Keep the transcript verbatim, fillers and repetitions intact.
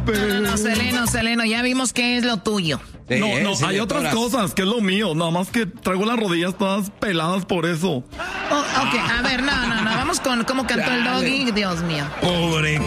golpe. No, no, no, Seleno, Seleno, ya vimos qué es lo tuyo. Sí, no, no, sí, hay otras las... cosas, que es lo mío. Nada más que traigo las rodillas todas peladas por eso. Oh, ok, a ver, no, no, no. Vamos con cómo cantó Dale. el Doggy. Dios mío. Pobre